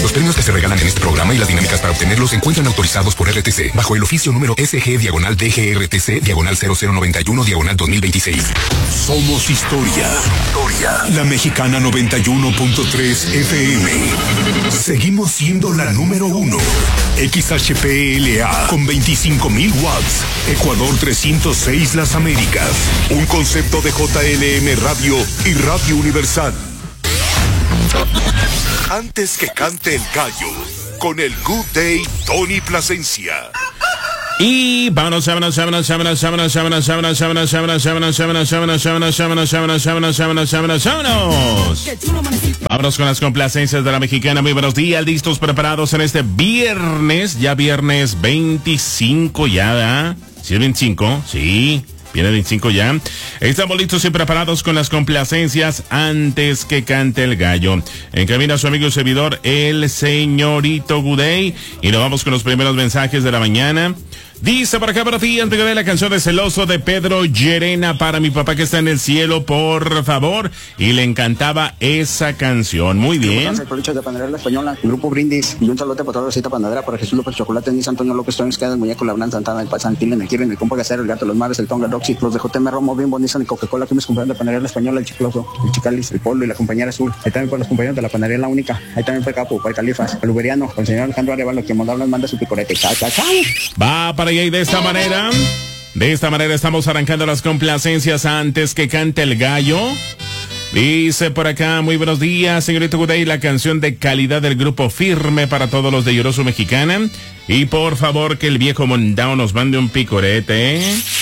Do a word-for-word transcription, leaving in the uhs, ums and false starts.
Los premios que se regalan en este programa y las dinámicas para obtenerlos se encuentran autorizados por R T C bajo el oficio número S G diagonal D G R T C diagonal cero cero noventa y uno diagonal dos mil veintiséis. Somos historia. Historia. La Mexicana noventa y uno punto tres F M. Seguimos siendo la número uno. X H P L A con veinticinco mil watts. Ecuador trescientos seis Las Américas. Un concepto de J L M Radio y Radio Universal. Antes que cante el gallo, con el Good Day Tony Plasencia. Y vámonos, vámonos, vámonos, vámonos, vámonos, vámonos, vámonos, vámonos, vámonos, vámonos, vámonos, vámonos, vámonos, vámonos, vámonos, vámonos, vámonos, vámonos, vámonos. Vámonos con las complacencias de la Mexicana. Muy buenos días, listos, preparados en este viernes, ya viernes veinticinco ya, ¿verdad? ¿Sí es veinticinco? Sí. Viene veinticinco ya. Estamos listos y preparados con las complacencias antes que cante el gallo. En cabina su amigo y servidor, el señorito Gudey. Y nos vamos con los primeros mensajes de la mañana. Dice por acá para ti, antes de la canción de Celoso de Pedro Llerena para mi papá que está en el cielo, por favor. Y le encantaba esa canción. Muy bien. De Panadera La Española, Grupo Brindis, y un saludo para toda la cita panadera, para Jesús López Chocolate, Luis Antonio López Torres, Queda el Muñeco, La Blanca, Santana, el Pazantín, el Quieren, el Compa Gacero, el Gato, los Mares, el Tonga, Roxy, los de J M Romo, bien Nissan y Coca-Cola, que me compraron de Panadera La Española, el Chicloso, el Chicalis, el Polo y la Compañera Azul. Ahí también por los compañeros de la Panadería La Única. Ahí también fue Capo, para Califas, el Uberiano, con el señor Alejandro Arevalo, quien mandó nos manda su picorete. Chao, chao, chao. Va para allá y de esta manera. De esta manera estamos arrancando las complacencias antes que cante el gallo. Dice por acá, muy buenos días, señorito Gudey, la canción de calidad del Grupo Firme para todos los de Lloroso Mexicana. Y por favor que el viejo Mondao nos mande un picorete.